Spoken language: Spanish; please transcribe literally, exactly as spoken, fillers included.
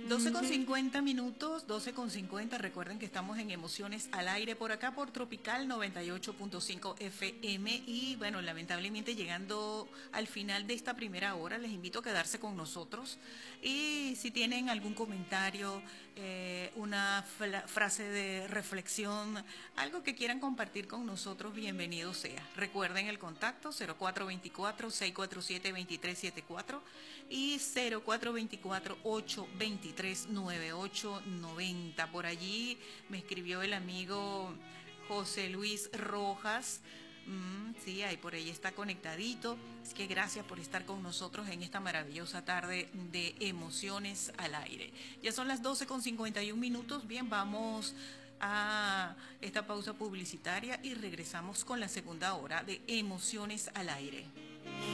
doce con cincuenta minutos, doce con cincuenta. Recuerden que estamos en Emociones al Aire por acá por Tropical noventa y ocho punto cinco F M. Y bueno, lamentablemente llegando al final de esta primera hora, les invito a quedarse con nosotros. Y si tienen algún comentario, eh, una frase de reflexión, algo que quieran compartir con nosotros, bienvenido sea. Recuerden el contacto cero cuatro dos cuatro, seis cuatro siete, dos tres siete cuatro y cero cuatro dos cuatro, ocho dos tres, nueve ocho nueve cero. Por allí me escribió el amigo José Luis Rojas. Mm, sí, ahí por ahí está conectadito. Es que gracias por estar con nosotros en esta maravillosa tarde de Emociones al Aire. Ya son las doce con cincuenta y un minutos. Bien, vamos a esta pausa publicitaria y regresamos con la segunda hora de Emociones al Aire.